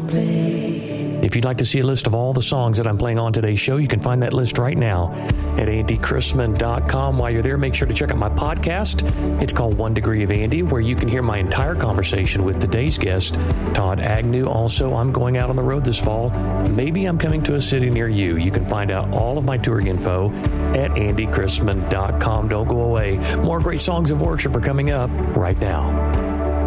If you'd like to see a list of all the songs that I'm playing on today's show, you can find that list right now at andychrisman.com. While you're there, make sure to check out my podcast. It's called One Degree of Andy, where you can hear my entire conversation with today's guest, Todd Agnew. Also, I'm going out on the road this fall. Maybe I'm coming to a city near you. You can find out all of my touring info at andychrisman.com. Don't go away. More great songs of worship are coming up right now.